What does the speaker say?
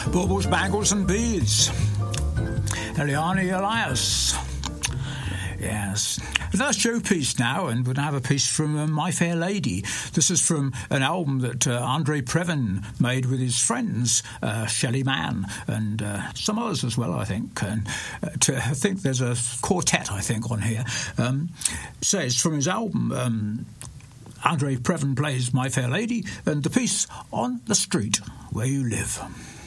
Baubles, Bangles and Beads. Eliane Elias. Yes. That's showpiece now, and we're going to have a piece from My Fair Lady. This is from an album that Andre Previn made with his friends, Shelley Mann, and some others as well, I think. And I think there's a quartet, I think, on here. So it's from his album, Andre Previn plays My Fair Lady, and the piece On the Street Where You Live.